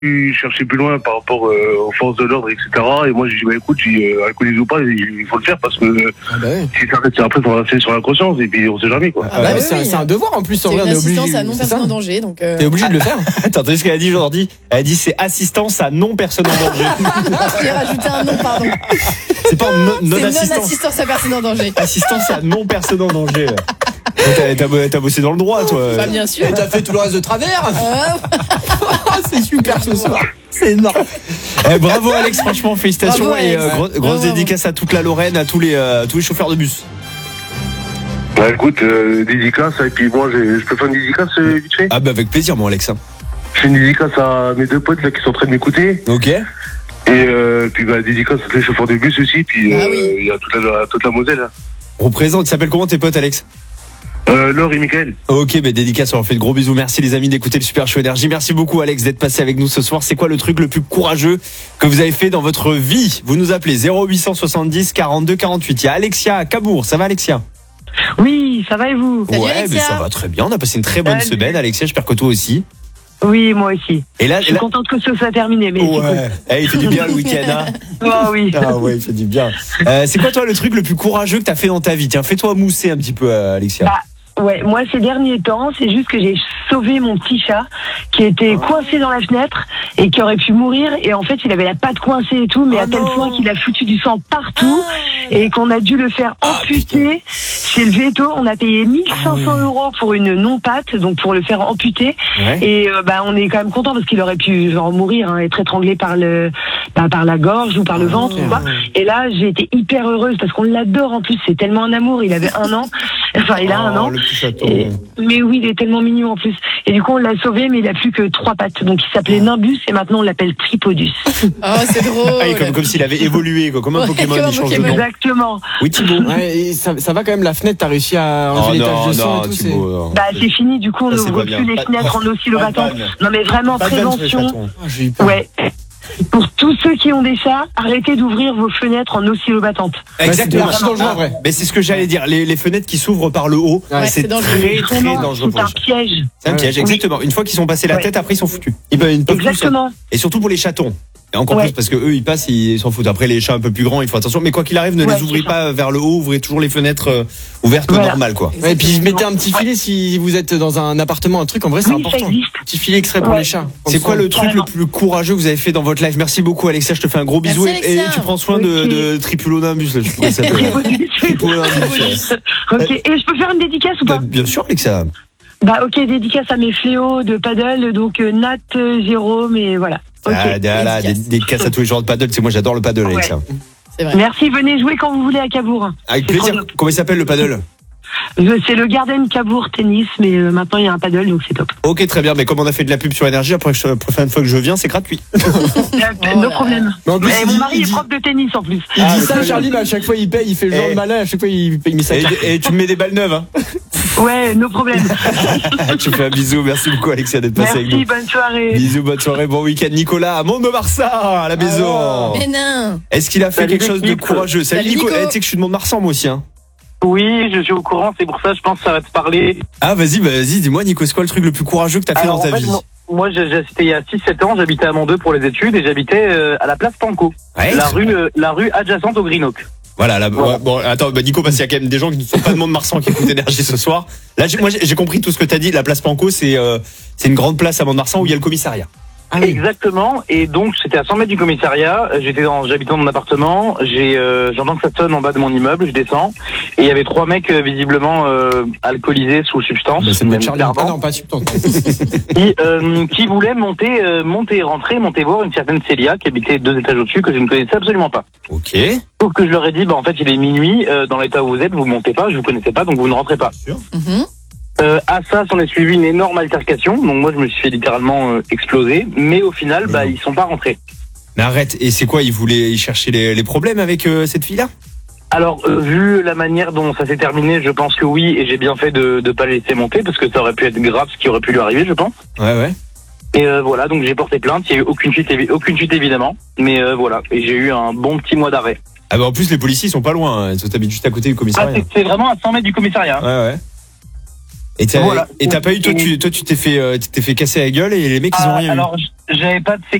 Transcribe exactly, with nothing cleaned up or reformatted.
pu chercher plus loin par rapport euh, aux forces de l'ordre, et cetera. Et moi, j'ai dit, bah écoute, j'ai euh, alcoolisé ou pas, il faut le faire parce que ah bah oui. si ça reste après, ça va rester sur la conscience et puis on sait jamais quoi. Ah bah, ah bah c'est, oui. un, c'est un devoir en plus. C'est en une vrai, assistance à non personne en danger, donc. Euh... T'es obligé de le faire. Attends, t'as vu ce qu'elle a dit aujourd'hui? Elle a dit c'est assistance à non personne en danger. J'ai rajouté un non, pardon. C'est pas non, non c'est assistance. non assistance à personne en danger. Assistance à non personne en danger. T'as, t'as, t'as bossé dans le droit, toi. Bah, bien sûr. Et t'as fait tout le reste de travers. Euh... C'est super ce soir. C'est énorme. Eh, bravo Alex, franchement félicitations. Bravo, et Alex. euh, gros, grosse bravo. dédicace à toute la Lorraine, à tous les euh, tous les chauffeurs de bus. Bah écoute, euh, dédicace, et puis moi, j'ai, je peux faire une dédicace euh, vite fait. Ah bah avec plaisir, moi Alex. Je fais une dédicace à mes deux potes là qui sont en train de m'écouter. Ok. Et euh, puis bah dédicace à tous les chauffeurs de bus aussi. Puis Ah euh, oui. il y a toute la, toute la Moselle. Hein. Représente, ils s'appellent comment tes potes Alex? Euh, Laure et Mickaël. Ok, bah dédicace, on leur fait de gros bisous. Merci les amis d'écouter le Super Show Énergie. Merci beaucoup Alex d'être passé avec nous ce soir. C'est quoi le truc le plus courageux que vous avez fait dans votre vie? Vous nous appelez zéro huit cent soixante-dix quarante-deux quarante-huit. Il y a Alexia à Cabourg. Ça va Alexia? Oui, ça va et vous? Salut, Ouais, Alexia. mais ça va très bien. On a passé une très bonne Salut. semaine. Alexia, j'espère que toi aussi. Oui, moi aussi. Et là, Je suis là... contente que ce soit terminé, mais ouais. Eh, il fait du bien le week-end, hein. oh oui. Ah ouais, il fait du bien. Euh, c'est quoi toi le truc le plus courageux que t'as fait dans ta vie? Tiens, fais-toi mousser un petit peu, euh, Alexia. Bah, ouais, moi ces derniers temps, c'est juste que j'ai sauvé mon petit chat qui était coincé dans la fenêtre et qui aurait pu mourir. Et en fait, il avait la patte coincée et tout, mais Oh à tel non. point qu'il a foutu du sang partout et qu'on a dû le faire amputer. Chez le Veto, on a payé mille cinq cents euros pour une non-patte, donc pour le faire amputer. Ouais. Et euh, bah on est quand même content parce qu'il aurait pu genre mourir, hein, être étranglé par le bah, par la gorge ou par le ventre ou quoi. Et là j'ai été hyper heureuse parce qu'on l'adore en plus, c'est tellement un amour. Il avait un an, enfin il a un Oh, an. le petit chaton. Et- mais oui, il est tellement mignon en plus. Et du coup on l'a sauvé, mais il a plus que trois pattes, donc il s'appelait Nimbus et maintenant on l'appelle Tripodus. Oh, c'est drôle. Ah, comme, comme s'il avait évolué, quoi. Comme un Ouais, Pokémon, comme un il change de Pokémon. nom. Exactement. Oui, Thibaut. Ouais, et ça, ça va quand même la fenêtre. T'as réussi à Oh enlever les taches non, de sang non, et tout. c'est- Thibaut. non. Bah c'est fini, du coup on Ça, c'est n'ouvre pas plus bien. les Pas- fenêtres en oscillobattant. pas de vanne. Non mais vraiment Pas de vanne sur les prévention. chatons. Ah, j'ai eu peur. Ouais. Pour tous ceux qui ont des chats, arrêtez d'ouvrir vos fenêtres en oscillobattantes. Exactement. c'est dangereux, en vrai. Mais c'est ce que j'allais dire. Les, les fenêtres qui s'ouvrent par le haut, Ouais, c'est c'est dangereux. très très Vraiment, dangereux c'est pour les un chats. piège. C'est un piège, Oui. exactement. Une fois qu'ils sont passés la Ouais. tête, après ils sont foutus. Ils peuvent, ils ne peuvent plus Exactement. sortir. Et surtout pour les chatons. Et encore Ouais. plus parce que eux ils passent, ils s'en foutent. Après les chats un peu plus grands, il faut attention. Mais quoi qu'il arrive, ne Ouais, les ouvrez c'est ça. pas vers le haut. Ouvrez toujours les fenêtres euh, ouvertes Voilà. normales, quoi. Ouais, et puis mettez un petit filet si vous êtes dans un appartement, un truc. En vrai, c'est Oui, ça important. existe. Petit filet extrait pour Ouais. les chats. C'est quoi le truc Carrément. le plus courageux que vous avez fait dans votre life? Merci beaucoup Alexia, je te fais un gros bisou. Merci, et, et Alexia. tu prends soin de, Ok. de Tripulonimbus, là, je sais pas comment ça s'appelle. Tripulonimbus. Ok, et je peux faire une dédicace ou Bah, pas? bien sûr Alexia. Bah ok, dédicace à mes fléaux de paddle, donc euh, Nat, euh, Jérôme, et voilà. Ok. Ah, là, des, dédicace. des casses à tous les joueurs de paddle. C'est moi j'adore le paddle Ouais. Alexia. C'est vrai. Merci, venez jouer quand vous voulez à Cabourg. Avec C'est plaisir. trop bien. Comment il s'appelle le paddle? Euh, C'est le Garden Cabourg Tennis, mais euh, maintenant il y a un paddle, donc c'est top. Ok, très bien. Mais comme on a fait de la pub sur Énergie, après la prochaine fois que je viens, c'est gratuit. Euh, Oh no là problème. Mais en plus, Et il mon dit- mari il est dit- prof de tennis en plus. Il Ah, dit ça, très Charlie, mais à chaque fois il paye, il fait le genre Eh. de malin, à chaque fois il, il met sa carte. Et, et tu me mets des balles neuves, hein. Ouais, no problème. Tu fais un bisou. Merci beaucoup Alexia d'être passé avec Merci, nous. bonne soirée. Bisous, bonne soirée, bon week-end. Nicolas, à Mont-de-Marsan, à la maison. Mais non. Est-ce qu'il a fait Salut, quelque chose de l'équipe. courageux? Salut, Salut, Nico. Nico. Eh, tu sais que je suis de Mont-de-Marsan, moi aussi, hein. Oui, je suis au courant, c'est pour ça, je pense que ça va te parler. Ah, vas-y, bah, vas-y, dis-moi, Nico, c'est quoi le truc le plus courageux que t'as fait Alors, dans ta en fait, vie? moi, moi, j'ai- j'ai- c'était il y a six sept ans, j'habitais à Mont-deux pour les études et j'habitais euh, à la place Panko, Ouais, la très rue, bien. euh, la rue adjacente au Green Oak. Voilà, là, Voilà. ouais, bon, attends, bah, Nico, parce qu'il y a quand même des gens qui ne sont pas de Mont-de-Marsan qui écoutent Énergie ce soir. Là, j'ai- moi, j'ai j'ai compris tout ce que t'as dit. La place Panko, c'est, euh, c'est une grande place à Mont-de-Marsan où il y a le commissariat. Ah oui. Exactement, et donc c'était à cent mètres du commissariat, j'étais dans, j'habitais dans mon appartement, j'ai, euh, j'entends que ça sonne en bas de mon immeuble, je descends, et il y avait trois mecs euh, visiblement euh, alcoolisés sous substance, Bah, c'est même notre Charlie. Ah clairement, non, pas substance. qui, euh, qui voulaient monter, euh, monter, rentrer, monter voir une certaine Célia qui habitait deux étages au-dessus que je ne connaissais absolument pas. Ok. Sauf que je leur ai dit, bah en fait il est minuit, euh, dans l'état où vous êtes, vous montez pas, je vous connaissais pas, donc vous ne rentrez pas. Mhm. Euh, à ça, s'en est suivi une énorme altercation, donc moi je me suis fait littéralement euh, exploser, mais au final, bah ils sont pas rentrés. Mais arrête, et c'est quoi? Ils voulaient chercher les, les problèmes avec euh, cette fille-là? Alors, euh, vu la manière dont ça s'est terminé, je pense que oui, et j'ai bien fait de ne pas les laisser monter, parce que ça aurait pu être grave ce qui aurait pu lui arriver, je pense. Ouais, ouais. Et euh, voilà, donc j'ai porté plainte, il n'y a eu aucune chute, évi- aucune chute évidemment, mais euh, voilà, et j'ai eu un bon petit mois d'arrêt. Ah, bah, en plus, les policiers, ils sont pas loin, hein. Ils habitent juste à côté du Ah, commissariat. c'est- c'est vraiment à cent mètres du commissariat. Ouais, ouais. Et t'as Voilà. et t'as pas eu toi tu toi tu t'es fait euh, tu t'es fait casser la gueule et les mecs ils ont Ah, rien eu. alors, j'avais pas de